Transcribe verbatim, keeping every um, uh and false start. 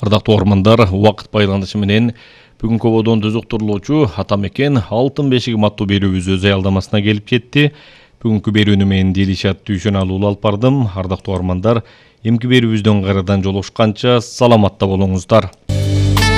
Ардактуу угармандар, убакыт байланышы менен бүгүнкү ободон түзүктүрүлүүчү Атамекен алтын бешигим аттуу берүүбүз өз аялдамасына келип жетти. Бүгүнкү берүүнү мен Дилишат Дүйшөналуу алып бардым. Ардактуу угармандар, эмки берүүбүздөн кайрадан жолугушканча саламатта болуңуздар.